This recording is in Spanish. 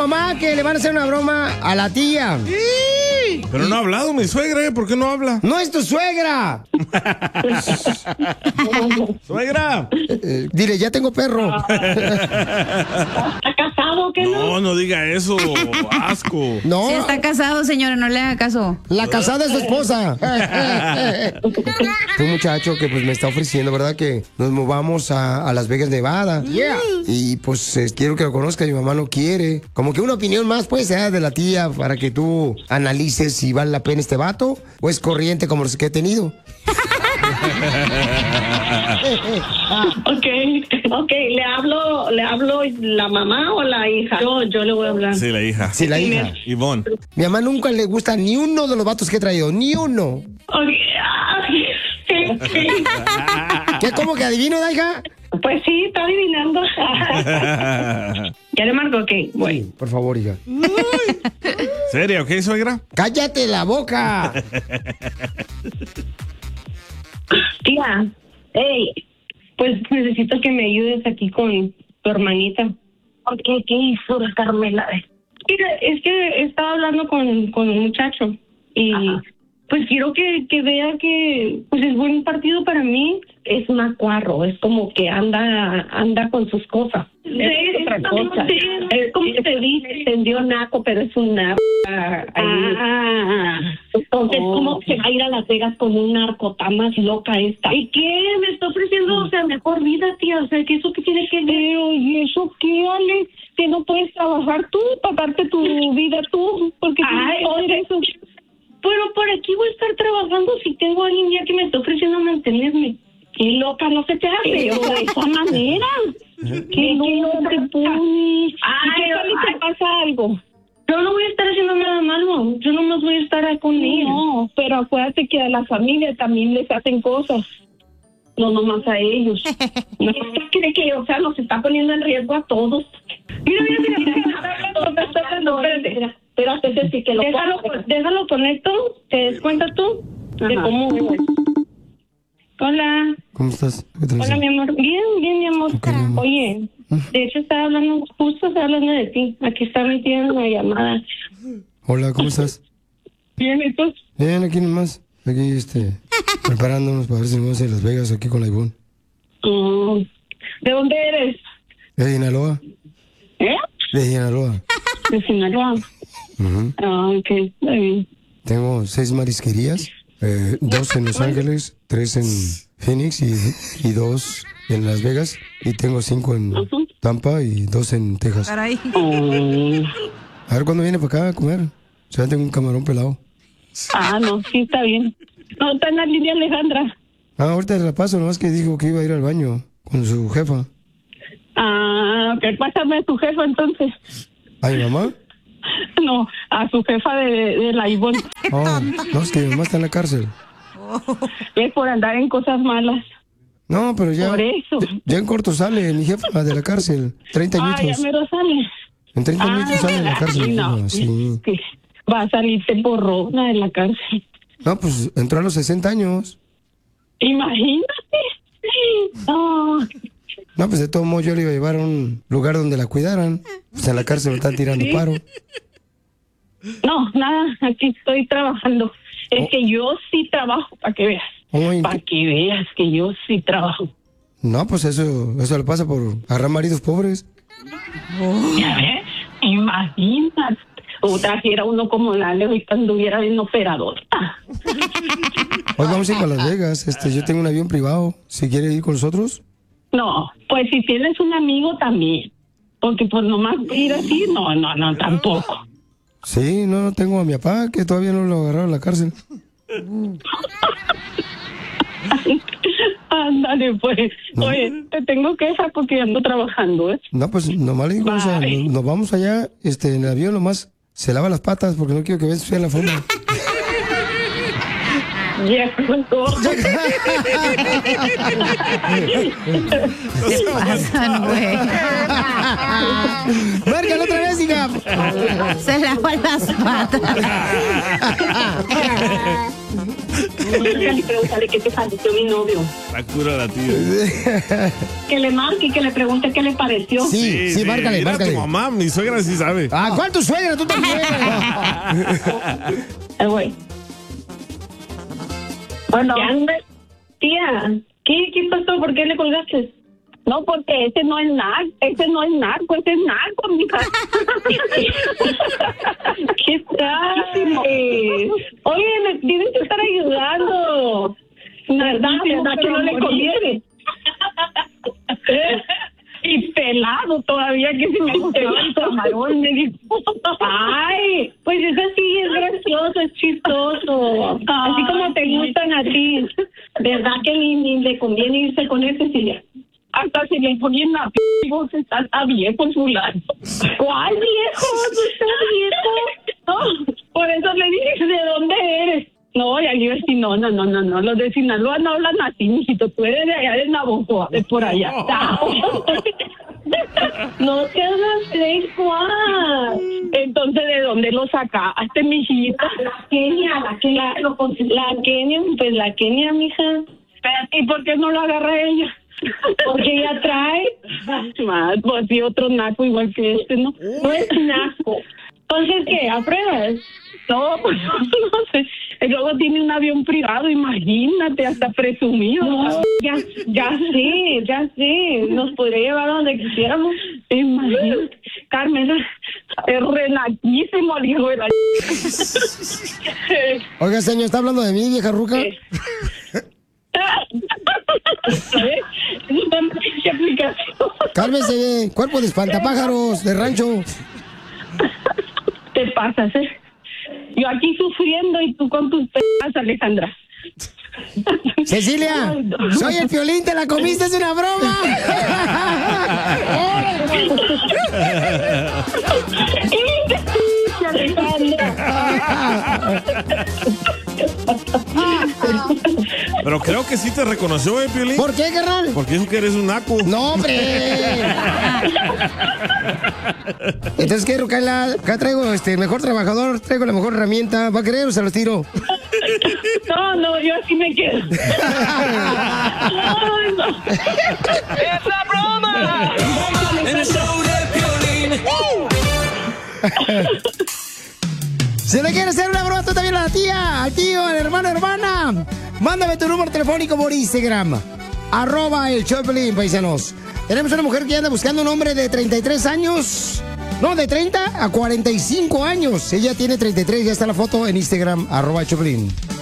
mamá que le van a hacer una broma a la tía. Pero no ha hablado mi suegra, ¿por qué no habla? ¡No es tu suegra! ¡Suegra! Dile, ya tengo perro. ¿Está casado o qué no? No diga eso, asco. No. Si está casado, señora, no le haga caso. La casada es su esposa. Un muchacho que pues me está ofreciendo, ¿verdad? Que nos movamos a Las Vegas, Nevada. Yeah. Y pues quiero que lo conozca, mi mamá no quiere. Como que una opinión más, pues, de la tía para que tú analices si vale la pena este vato o es corriente como los que he tenido. Ok, ¿le hablo la mamá o la hija? Yo le voy a hablar. Sí, la hija. Sí, la hija. Ivonne. Mi mamá nunca le gusta ni uno de los vatos que he traído, ni uno. ¿Qué, cómo que adivino, da, hija? Pues sí, está adivinando. ¿Ya le marco? Ok, voy. Sí, por favor, hija. ¿Seria, ok, suegra? ¡Cállate la boca! Tía, hey, pues necesito que me ayudes aquí con tu hermanita. ¿Qué hizo la Carmela? Mira, es que estaba hablando con un muchacho y pues quiero que vea que pues es buen partido para mí. Es un acuarro, es como que anda con sus cosas. Es otra cosa. Es como que te dice, tendió naco, pero es un naco. Entonces, ¿cómo se va a ir a Las Vegas con un narco? Está más loca esta. ¿Y qué? Me está ofreciendo, mejor vida, tía. O sea, ¿que eso qué tiene que ver? ¿Y eso qué, Alex? Que no puedes trabajar tú, pagarte tu vida tú, porque eso. Pero por aquí voy a estar trabajando si tengo a alguien ya que me está ofreciendo mantenerme. ¡Qué loca! No se te hace de esa manera. ¡Qué loca te pones! ¿Qué tal si te pasa algo? Yo no voy a estar haciendo nada malo. Yo nomás voy a estar con ella. No, pero acuérdate que a la familia también les hacen cosas. No nomás a ellos. ¿No cree que, o sea, nos está poniendo en riesgo a todos? Mira. Espérate, sí que lo déjalo conecto. ¿Te des cuenta tú de cómo es? Hola. ¿Cómo estás? Hola, mi amor. Bien, mi amor. Okay, mi amor. Oye, de hecho estaba hablando de ti. Aquí está mi tía en la llamada. Hola, ¿cómo estás? Bien, ¿y tú? Bien, aquí nomás. Aquí, preparándonos para ver si nos vamos a Las Vegas aquí con la Ivonne. ¿De dónde eres? De Sinaloa. ¿Eh? De Sinaloa. De Sinaloa. Ok, está bien. Tengo 6 marisquerías, 2 en Los Ángeles, 3 en Phoenix y 2 en Las Vegas. Y tengo 5 en Tampa y 2 en Texas. Caray. A ver cuándo viene para acá a comer. O sea, tengo un camarón pelado. No, sí, está bien. No, está en la línea Alejandra. Ahorita la paso, nomás que dijo que iba a ir al baño con su jefa. Ok, pásame a tu jefa entonces. ¿A mi mamá? No, a su jefa de la Ivonne. No, es que mi mamá está en la cárcel. Es por andar en cosas malas. No, pero ya. Por eso. Ya en corto sale mi jefa de la cárcel. 30 añitos. Ya mero sale. En 30 minutos sale de la cárcel. No, sí. que va a salirte borrona de la cárcel. No, pues entró a los 60 años. Imagínate. No. No, pues de todo modo yo le iba a llevar a un lugar donde la cuidaran. Pues en la cárcel me están tirando paro. No, nada, aquí estoy trabajando. Es que yo sí trabajo, para que veas. Para que veas que yo sí trabajo. No, pues eso le pasa por agarrar maridos pobres. Ya ves, imagínate. O trajera uno como la Leo y anduviera bien operador. Hoy vamos a ir para Las Vegas. Yo tengo un avión privado. Si quiere ir con nosotros. No, pues si tienes un amigo también. Porque pues nomás ir así, no, tampoco. Sí, no, tengo a mi papá que todavía no lo agarraron a la cárcel. Ándale, pues. No. Oye, te tengo que dejar porque ando trabajando, ¿eh? No, pues nomás le digo, o sea, nos vamos allá, en el avión nomás se lava las patas porque no quiero que veas la forma. Ya, Se pasan, güey. Márcalo otra vez, hija. Se lavan las patas. Y pregúntale que te pareció mi novio. La cura la tía. Que le marque y que le pregunte qué le pareció. Sí, márcale, Mira, márcale. tu mamá, mi suegra sí sabe. Ah, ¿cuál tu suegra? Tú también. Güey. Bueno. Tía, ¿qué pasó? ¿Por qué le colgaste? No, porque ese no es narco, ese es narco, mija. ¿Qué tal? Oye, me tienes que estar ayudando. ¿Verdad que no le conviene? Y pelado todavía, que se me pegó el camarón, me dijo. Ay, pues eso sí es gracioso, es chistoso. Así como te gustan a ti. ¿Verdad que ni le conviene irse con ese Silvia? Hasta se le ponen la vos estás a viejo en su lado. ¿Cuál viejo? ¿Tú estás viejo? No, por eso le dije, ¿de dónde eres? No, ya le iba a decir, no, los de Sinaloa no hablan así, mijito, tú eres de allá de Navojoa, de por allá. No seas así, Juan. Entonces, ¿de dónde lo sacaste, mijita? La Kenia, pues la Kenia, mija. ¿Y por qué no lo agarra ella? Porque ella trae más, pues sí, otro naco igual que este, ¿no? No es naco. Entonces, ¿qué? ¿Apruebas? No, pues no sé. Y luego tiene un avión privado, imagínate, hasta presumido. No, ya sé. Nos podría llevar a donde quisiéramos. Imagínate. Carmen, es renaquísimo el hijo de la... Oiga, señor, ¿está hablando de mí, vieja ruca? Cálmese, cuerpo de espantapájaros de rancho. Te pasas, Yo aquí sufriendo y tú con tus pedas, Alejandra. Cecilia, soy el Piolín, te la comiste, es una broma. Pero creo que sí te reconoció, Piolín. ¿Por qué, carnal? Porque dijo que eres un naco. ¡No, hombre! Entonces, ¿qué, Rucaila? Acá traigo el mejor trabajador, traigo la mejor herramienta. ¿Va a querer o se los tiro? No, yo así me quedo. No. ¡Es la broma! En el show de Piolín. Si le quieres hacer una broma, tú también a la tía, al tío, al hermano, hermana. Mándame tu número telefónico por Instagram. @el show de Piolín, paisanos. Tenemos una mujer que anda buscando un hombre de 33 años. No, de 30 a 45 años. Ella tiene 33, ya está la foto en Instagram, @el show de Piolín.